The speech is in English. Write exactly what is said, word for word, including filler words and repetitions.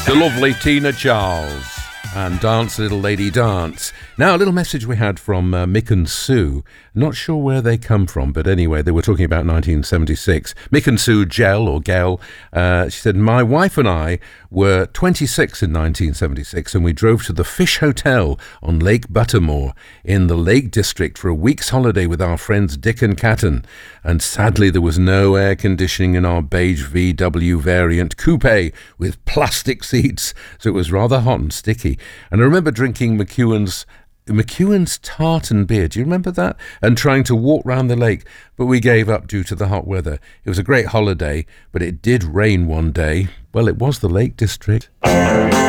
The lovely Tina Charles and Dance Little Lady Dance. Now, a little message we had from uh, Mick and Sue. Not sure where they come from, but anyway, they were talking about nineteen seventy-six. Mick and Sue Gel, or Gel, uh, she said, my wife and I were twenty-six in nineteen seventy-six, and we drove to the Fish Hotel on Lake Buttermore in the Lake District for a week's holiday with our friends Dick and Catton. And sadly, there was no air conditioning in our beige V W variant coupe with plastic seats, so it was rather hot and sticky. And I remember drinking McEwen's McEwen's tartan beer. Do you remember that? And trying to walk round the lake, but we gave up due to the hot weather. It was a great holiday, but it did rain one day. Well, it was the Lake District.